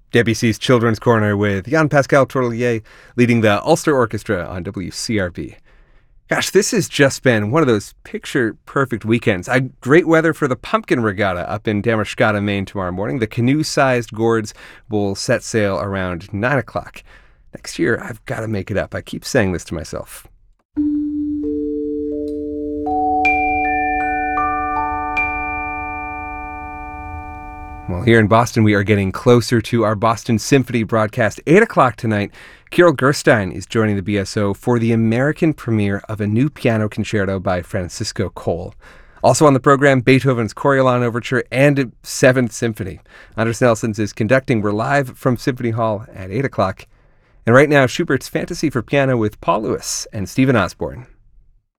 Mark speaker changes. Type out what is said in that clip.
Speaker 1: Debussy's Children's Corner with Jean-Pascal Tourlier leading the Ulster Orchestra on WCRB. Gosh, this has just been one of those picture-perfect weekends. Great weather for the Pumpkin Regatta up in Damerschkata, Maine tomorrow morning. The canoe-sized gourds will set sail around 9 o'clock. Next year, I've got to make it up. I keep saying this to myself. Well, here in Boston, we are getting closer to our Boston Symphony broadcast. 8 o'clock tonight, Kirill Gerstein is joining the BSO for the American premiere of a new piano concerto by Francisco Cole. Also on the program, Beethoven's Coriolan Overture and Seventh Symphony. Anders Nelsons is conducting. We're live from Symphony Hall at 8 o'clock. And right now, Schubert's Fantasy for Piano with Paul Lewis and Stephen Osborne.